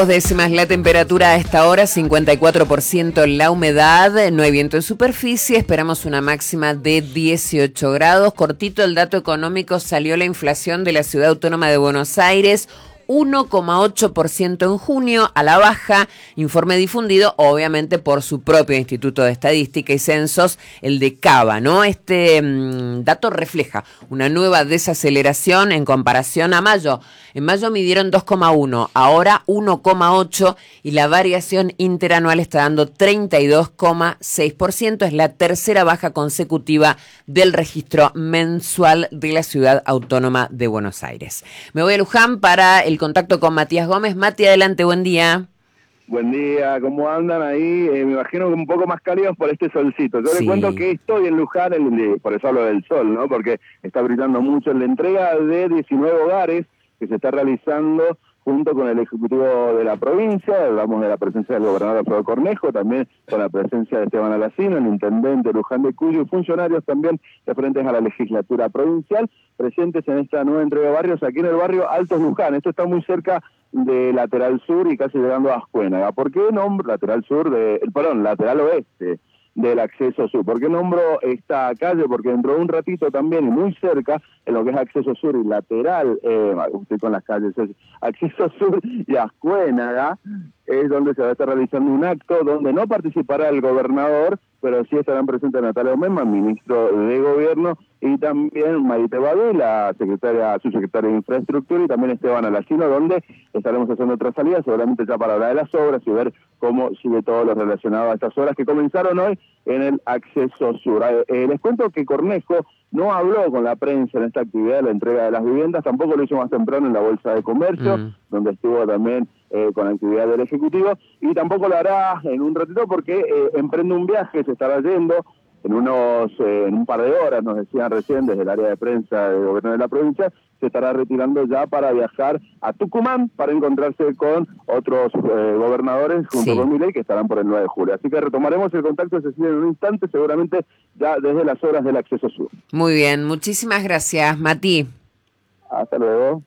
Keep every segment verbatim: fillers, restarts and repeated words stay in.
Dos décimas la temperatura a esta hora, cincuenta y cuatro por ciento la humedad, no hay viento en superficie, esperamos una máxima de dieciocho grados. Cortito el dato económico, salió la inflación de la Ciudad Autónoma de Buenos Aires, uno coma ocho por ciento en junio, a la baja, informe difundido obviamente por su propio Instituto de Estadística y Censos, el de Cava, ¿no? Este mmm, dato refleja una nueva desaceleración en comparación a mayo. En mayo midieron dos coma uno, ahora uno coma ocho y la variación interanual está dando treinta y dos coma seis por ciento, es la tercera baja consecutiva del registro mensual de la Ciudad Autónoma de Buenos Aires. Me voy a Luján para el contacto con Matías Gómez. Mati, adelante, buen día. Buen día, ¿cómo andan ahí? Eh, me imagino que un poco más cálidos por este solcito. Yo sí. Les cuento que estoy en Luján, en, por eso hablo del sol, ¿no? Porque está brillando mucho en la entrega de diecinueve hogares que se está realizando junto con el Ejecutivo de la provincia, hablamos de la presencia del gobernador Alfredo Cornejo, también con la presencia de Esteban Alacino, el intendente de Luján de Cuyo, y funcionarios también referentes a la legislatura provincial, presentes en esta nueva entrega de barrios aquí en el barrio Altos Luján. Esto está muy cerca de Lateral Sur y casi llegando a Ascuénaga. ¿Por qué nombro Lateral Sur, de, perdón, Lateral Oeste del acceso sur? ¿Por qué nombro esta calle? Porque dentro de un ratito también, y muy cerca, en lo que es acceso sur y lateral, eh, estoy con las calles, es acceso sur y Ascuénaga, es donde se va a estar realizando un acto donde no participará el gobernador, pero sí estarán presentes Natalia Omenma, ministro de Gobierno, y también Maite Badí, la secretaria, subsecretaria de Infraestructura, y también Esteban Alacino, donde estaremos haciendo otra salida, seguramente ya para hablar de las obras y ver cómo sigue todo lo relacionado a estas obras que comenzaron hoy en el acceso sur. Eh, les cuento que Cornejo no habló con la prensa en esta actividad de la entrega de las viviendas, tampoco lo hizo más temprano en la Bolsa de Comercio, mm. donde estuvo también eh, con la actividad del Ejecutivo, y tampoco lo hará en un ratito porque eh, emprende un viaje, se estará yendo en unos eh, en un par de horas, nos decían recién desde el área de prensa del gobierno de la provincia, se estará retirando ya para viajar a Tucumán para encontrarse con otros eh, gobernadores junto sí. con Milei que estarán por el nueve de julio. Así que retomaremos el contacto, Cecilia, en un instante, seguramente ya desde las horas del acceso sur. Muy bien, muchísimas gracias, Mati. Hasta luego.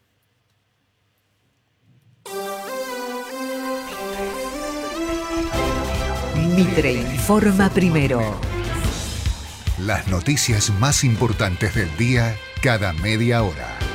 Mitre informa primero. Las noticias más importantes del día cada media hora.